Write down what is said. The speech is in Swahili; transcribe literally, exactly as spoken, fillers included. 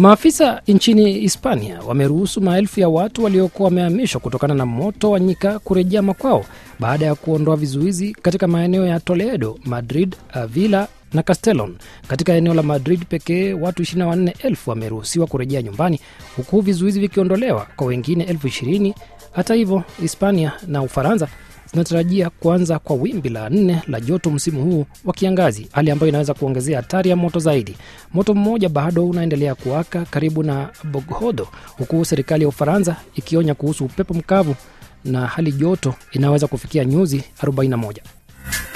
Maafisa nchini Hispania wameruhusu maelfu ya watu waliokuwa wamehamishwa kutokana na moto wa nyika kurejea makwao baada ya kuondoa vizuizi katika maeneo ya Toledo, Madrid, Avila na Castellón. Katika eneo la Madrid pekee watu ishirini na nne elfu wameruhusiwa kurejea nyumbani huku vizuizi vikiondolewa kwa wengine elfu ishirini. Hata hivyo, Hispania na Ufaransa zinatarajia kuanza kwa wimbi la nne la joto msimu huu wa kiangazi, hali ambayo inaweza kuongezea hatari ya moto zaidi. Moto mmoja bado unaendelea kuwaka karibu na Boghodo, huku serikali ya Ufaransa ikionya kuhusu upepo mkavu na hali joto inaweza kufikia nyuzi arobaini na moja.